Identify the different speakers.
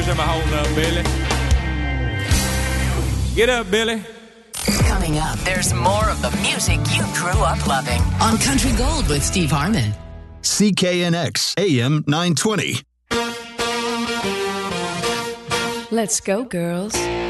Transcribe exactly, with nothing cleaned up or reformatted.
Speaker 1: to my hold up, Billy. Get up, Billy.
Speaker 2: Coming up, there's more of the music you grew up loving on Country Gold with Steve Harmon.
Speaker 3: C K N X A M nine twenty.
Speaker 4: Let's go, girls.